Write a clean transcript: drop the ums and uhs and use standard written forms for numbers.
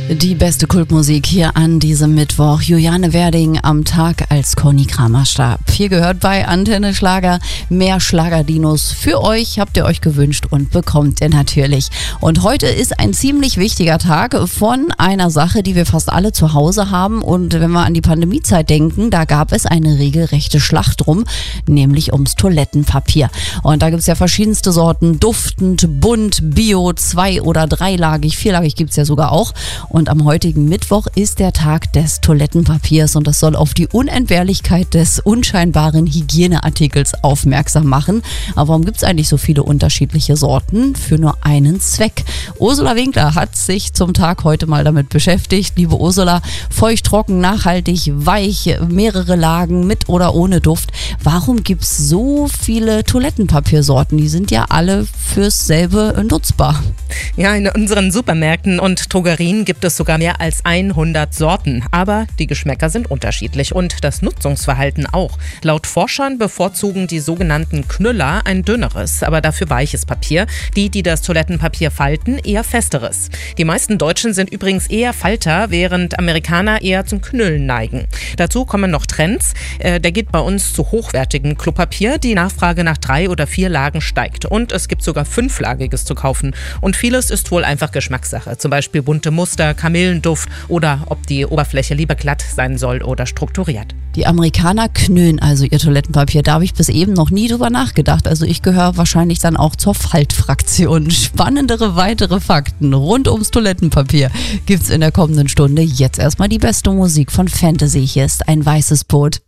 Die beste Kultmusik hier an diesem Mittwoch. Juliane Werding am Tag, als Conny Kramer starb. Hier gehört bei Antenne Schlager. Mehr Schlagerdinos für euch, habt ihr euch gewünscht und bekommt ihr natürlich. Und heute ist ein ziemlich wichtiger Tag von einer Sache, die wir fast alle zu Hause haben. Und wenn wir an die Pandemiezeit denken, da gab es eine regelrechte Schlacht drum, nämlich ums Toilettenpapier. Und da gibt es ja verschiedenste Sorten, duftend, bunt, bio, 2- oder 3-lagig, 4-lagig gibt es ja sogar auch. Und am heutigen Mittwoch ist der Tag des Toilettenpapiers und das soll auf die Unentbehrlichkeit des unscheinbaren Hygieneartikels aufmerksam machen. Aber warum gibt es eigentlich so viele unterschiedliche Sorten für nur einen Zweck? Ursula Winkler hat sich zum Tag heute mal damit beschäftigt. Liebe Ursula, feucht, trocken, nachhaltig, weich, mehrere Lagen mit oder ohne Duft. Warum gibt es so viele Toilettenpapiersorten? Die sind ja alle fürs selbe nutzbar. Ja, in unseren Supermärkten und Drogerien gibt es sogar mehr als 100 Sorten. Aber die Geschmäcker sind unterschiedlich und das Nutzungsverhalten auch. Laut Forschern bevorzugen die sogenannten Knüller ein dünneres, aber dafür weiches Papier. Die das Toilettenpapier falten, eher festeres. Die meisten Deutschen sind übrigens eher Falter, während Amerikaner eher zum Knüllen neigen. Dazu kommen noch Trends. Der geht bei uns zu hochwertigem Klopapier. Die Nachfrage nach 3 oder 4 Lagen steigt. Und es gibt sogar 5-lagiges zu kaufen. Und vieles ist wohl einfach Geschmackssache. Zum Beispiel bunte Muster, Kamillenduft oder ob die Oberfläche lieber glatt sein soll oder strukturiert. Die Amerikaner knüllen also ihr Toilettenpapier. Da habe ich bis eben noch nie drüber nachgedacht. Also ich gehöre wahrscheinlich dann auch zur Faltfraktion. Spannendere weitere Fakten rund ums Toilettenpapier gibt's in der kommenden Stunde. Jetzt erstmal die beste Musik von Fantasy. Hier ist ein weißes Boot.